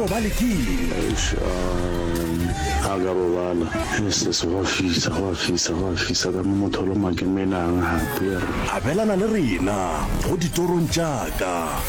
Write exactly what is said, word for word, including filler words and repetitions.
robale keng? a ka robala se se go fisa go fisa go fisa ka motho lo makemelang hape. Abelana le rena go ditorong tša ka.